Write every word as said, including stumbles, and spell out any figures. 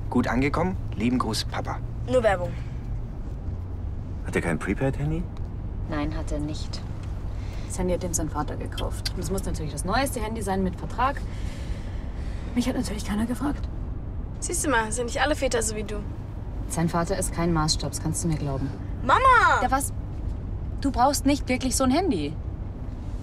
Gut angekommen? Lieben Gruß, Papa. Nur Werbung. Hat er kein Prepaid-Handy? Nein, hat er nicht. Das Handy hat ihm sein Vater gekauft. Und es muss natürlich das neueste Handy sein mit Vertrag. Mich hat natürlich keiner gefragt. Siehst du mal, sind nicht alle Väter so wie du. Sein Vater ist kein Maßstab, das kannst du mir glauben. Mama! Ja, was? Du brauchst nicht wirklich so ein Handy.